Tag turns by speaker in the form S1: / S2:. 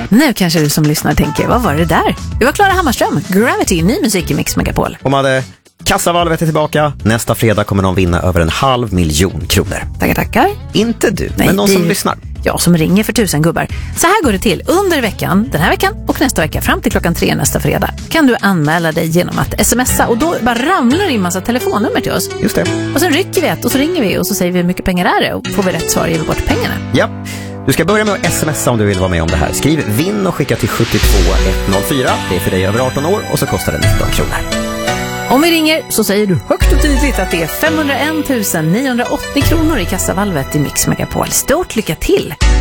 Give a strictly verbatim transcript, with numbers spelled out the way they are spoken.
S1: Nu kanske du som lyssnar tänker, vad var det där? Det var Klara Hammarström, Gravity, ny musik i Mix Megapol.
S2: Om hade kassavalvet är tillbaka. Nästa fredag kommer de vinna över en halv miljon kronor.
S1: Tackar, tackar.
S2: Inte du,
S1: Nej,
S2: men någon
S1: det...
S2: som lyssnar.
S1: Jag som ringer för tusen gubbar. Så här går det till. Under veckan, den här veckan och nästa vecka fram till klockan tre nästa fredag kan du anmäla dig genom att smsa och då bara ramlar in massa telefonnummer till oss.
S2: Just det.
S1: Och sen rycker vi ett och så ringer vi och så säger vi hur mycket pengar är det och får vi rätt svar ger vi bort pengarna.
S2: Ja, du ska börja med att smsa om du vill vara med om det här. Skriv vinn och skicka till sjuttiotvå etthundrafyra. Det är för dig över arton år och så kostar det nitton kronor.
S1: Om vi ringer så säger du högt och tydligt att det är femhundraett tusen niohundraåttio kronor i kassavalvet i Mix Megapol. Stort lycka till!